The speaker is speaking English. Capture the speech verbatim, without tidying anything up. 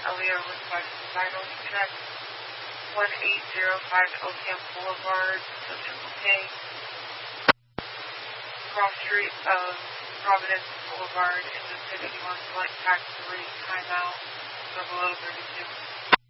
Elio requests vital check. one eight zero five Ocam Boulevard, the Triple K. Cross Street of Providence Boulevard in the city. One select tax three timeout, double O thirty-two.